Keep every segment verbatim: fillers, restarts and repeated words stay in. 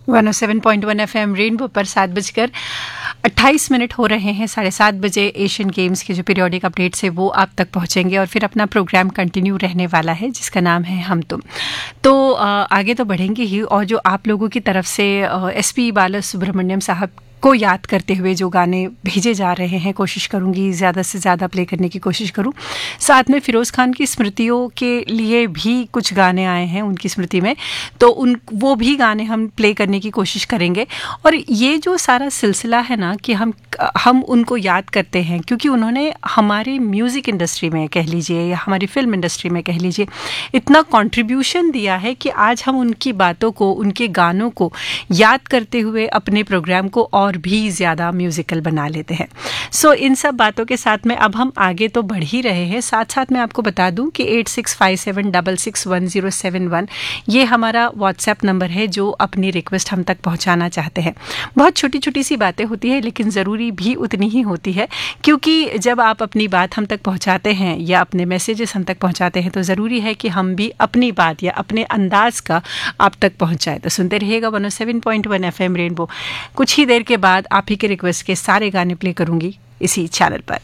One O seven point one F M rainbow पर सात बजकर अट्ठाईस मिनट हो रहे हैं। साढ़े सात बजे एशियन गेम्स के जो पीरियोडिक अपडेट्स है वो आप तक पहुंचेंगे और फिर अपना प्रोग्राम कंटिन्यू रहने वाला है जिसका नाम है हम तुम। तो आगे तो बढ़ेंगे ही, और जो आप लोगों की तरफ से एस पी बालासुब्रमण्यम साहब को याद करते हुए जो गाने भेजे जा रहे हैं, कोशिश करूंगी ज़्यादा से ज़्यादा प्ले करने की कोशिश करूं। साथ में फ़िरोज़ खान की स्मृतियों के लिए भी कुछ गाने आए हैं उनकी स्मृति में, तो उन वो भी गाने हम प्ले करने की कोशिश करेंगे। और ये जो सारा सिलसिला है ना कि हम हम उनको याद करते हैं क्योंकि उन्होंने हमारी म्यूज़िक इंडस्ट्री में कह लीजिए या हमारी फिल्म इंडस्ट्री में कह लीजिए इतना कंट्रीब्यूशन दिया है कि आज हम उनकी बातों को, उनके गानों को याद करते हुए अपने प्रोग्राम को और और भी ज़्यादा म्यूज़िकल बना लेते हैं। सो so, इन सब बातों के साथ में अब हम आगे तो बढ़ ही रहे हैं। साथ साथ मैं आपको बता दूं कि eight six five seven double six one zero seven one ये हमारा व्हाट्सएप नंबर है जो अपनी रिक्वेस्ट हम तक पहुंचाना चाहते हैं। बहुत छोटी छोटी सी बातें होती है लेकिन ज़रूरी भी उतनी ही होती है, क्योंकि जब आप अपनी बात हम तक पहुँचाते हैं या अपने मैसेजेस हम तक पहुँचाते हैं तो ज़रूरी है कि हम भी अपनी बात या अपने अंदाज का आप तक पहुँचाएँ। तो सुनते रहिएगा one O seven point one F M rainbow. कुछ ही देर के बाद आप ही के रिक्वेस्ट के सारे गाने प्ले करूंगी इसी चैनल पर।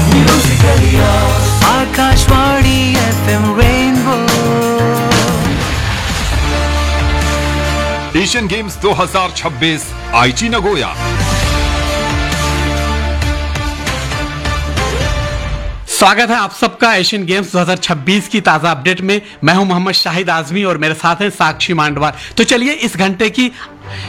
Akashvani FM rainbow. Asian games दो हज़ार छब्बीस आईची नगोया। स्वागत है आप सबका एशियन गेम्स दो हज़ार छब्बीस की ताज़ा अपडेट में। मैं हूं मोहम्मद शाहिद आजमी और मेरे साथ हैं साक्षी मांडवार। तो चलिए इस घंटे की